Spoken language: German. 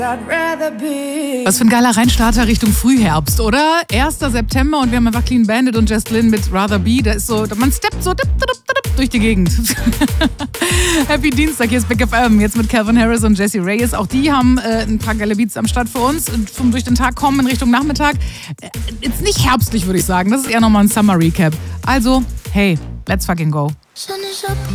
Was für ein geiler Reinstarter Richtung Frühherbst, oder? 1. September und wir haben einfach Clean Bandit und Just Lynn mit Rather Be. Da ist so, man steppt so durch die Gegend. Happy Dienstag, hier ist Big FM. Jetzt mit Calvin Harris und Jessie Reyes. Auch die haben ein paar geile Beats am Start für uns. Vom durch den Tag kommen in Richtung Nachmittag. Jetzt nicht herbstlich, würde ich sagen. Das ist eher nochmal ein Summer Recap. Also, hey, let's fucking go.